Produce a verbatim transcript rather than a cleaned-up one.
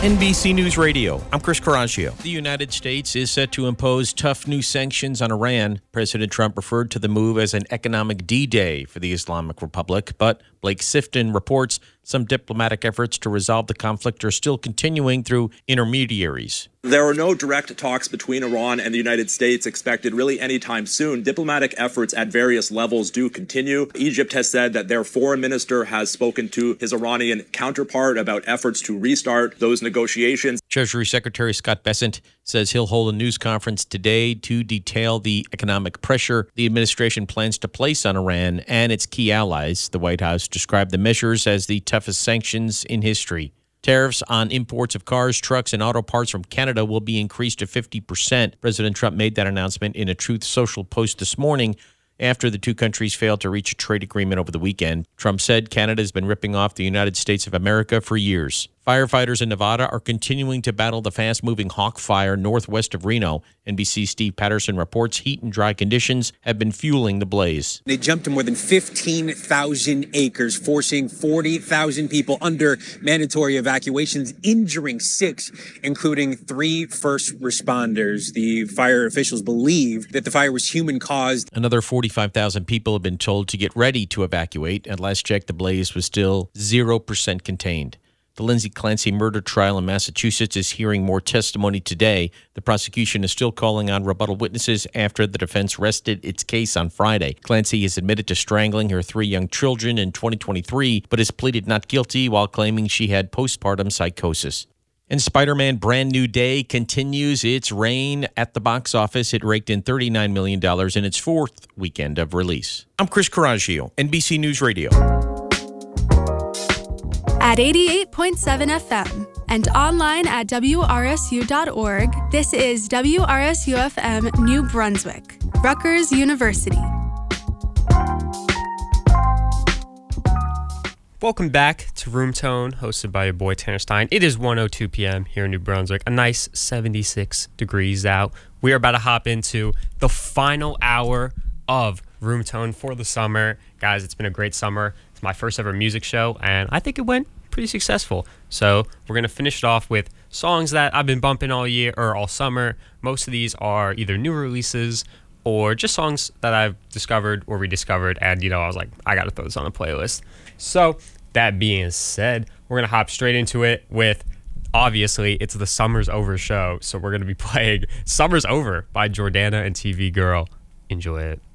N B C News Radio, I'm Chris Coraggio. The United States is set to impose tough new sanctions on Iran. President Trump referred to the move as an economic D-Day for the Islamic Republic, but Blake Sifton reports some diplomatic efforts to resolve the conflict are still continuing through intermediaries. There are no direct talks between Iran and the United States expected really anytime soon. Diplomatic efforts at various levels do continue. Egypt has said that their foreign minister has spoken to his Iranian counterpart about efforts to restart those negotiations. Treasury Secretary Scott Bessent says he'll hold a news conference today to detail the economic pressure the administration plans to place on Iran and its key allies. The White House described the measures as the toughest sanctions in history. Tariffs on imports of cars, trucks, and auto parts from Canada will be increased to fifty percent. President Trump made that announcement in a Truth Social post this morning after the two countries failed to reach a trade agreement over the weekend. Trump said Canada has been ripping off the United States of America for years. Firefighters in Nevada are continuing to battle the fast-moving Hawk Fire northwest of Reno. N B C's Steve Patterson reports heat and dry conditions have been fueling the blaze. They jumped to more than fifteen thousand acres, forcing forty thousand people under mandatory evacuations, injuring six, including three first responders. The fire officials believe that the fire was human-caused. Another forty-five thousand people have been told to get ready to evacuate. At last check, the blaze was still zero percent contained. The Lindsay Clancy murder trial in Massachusetts is hearing more testimony today. The prosecution is still calling on rebuttal witnesses after the defense rested its case on Friday. Clancy has admitted to strangling her three young children in twenty twenty-three, but has pleaded not guilty while claiming she had postpartum psychosis. And Spider-Man Brand New Day continues its reign at the box office. It raked in thirty-nine million dollars in its fourth weekend of release. I'm Chris Coraggio, N B C News Radio. At eighty-eight point seven F M and online at W R S U dot org, this is W R S U F M New Brunswick, Rutgers University. Welcome back to Room Tone, hosted by your boy Tanner Stein. It is one oh two p.m. here in New Brunswick, a nice seventy-six degrees out. We are about to hop into the final hour of Room Tone for the summer. Guys, it's been a great summer. It's my first ever music show, and I think it went pretty successful. So we're going to finish it off with songs that I've been bumping all year or all summer. Most of these are either new releases or just songs that I've discovered or rediscovered, and, you know, I was like, I got to throw this on a playlist. So that being said, we're going to hop straight into it with, obviously, it's the Summer's Over show, so we're going to be playing Summer's Over by Jordana and T V Girl. Enjoy it.